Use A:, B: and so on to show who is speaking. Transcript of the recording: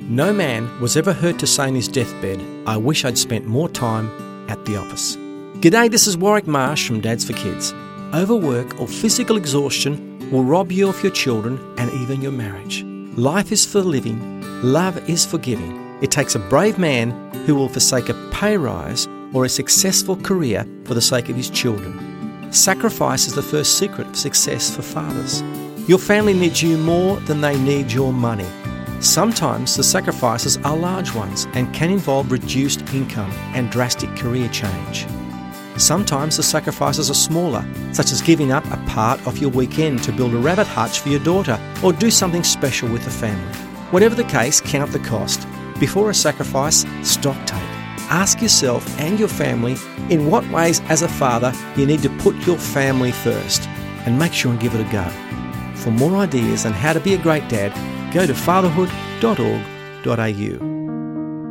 A: No man was ever heard to say on his deathbed, "I wish I'd spent more time at the office." G'day, this is Warwick Marsh from Dads for Kids. Overwork or physical exhaustion will rob you of your children and even your marriage. Life is for living, love is for giving. It takes a brave man who will forsake a pay rise or a successful career for the sake of his children. Sacrifice is the first secret of success for fathers. Your family needs you more than they need your money. Sometimes the sacrifices are large ones and can involve reduced income and drastic career change. Sometimes the sacrifices are smaller, such as giving up a part of your weekend to build a rabbit hutch for your daughter or do something special with the family. Whatever the case, count the cost. Before a sacrifice, stock take. Ask yourself and your family in what ways as a father you need to put your family first, and make sure and give it a go. For more ideas on how to be a great dad, go to fatherhood.org.au.